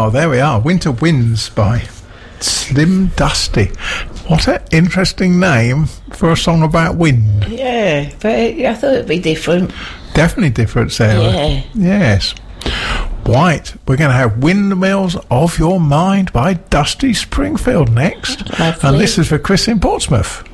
Oh, there we are. Winter Winds by Slim Dusty. What an interesting name for a song about wind. Yeah, but I thought it'd be different. Definitely different, Sarah. Yeah. Yes. Right, we're going to have Windmills of Your Mind by Dusty Springfield next. Lovely. And this is for Chris in Portsmouth.